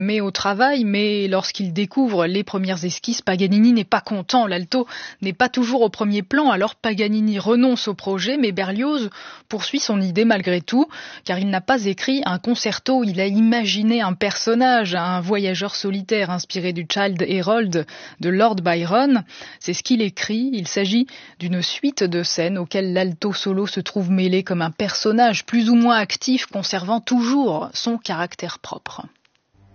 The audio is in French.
met au travail, mais lorsqu'il découvre les premières esquisses, Paganini n'est pas content. L'alto n'est pas toujours au premier plan, alors Paganini renonce au projet, mais Berlioz poursuit son idée malgré tout, car il n'a pas écrit un concerto, il a imaginé un personnage, un voyageur solitaire inspiré du Childe Harold de Lord Byron. C'est ce qu'il écrit, il s'agit d'une suite de scènes auxquelles l'alto solo se trouve mêlé comme un personnage plus ou moins actif, conservant toujours son caractère propre.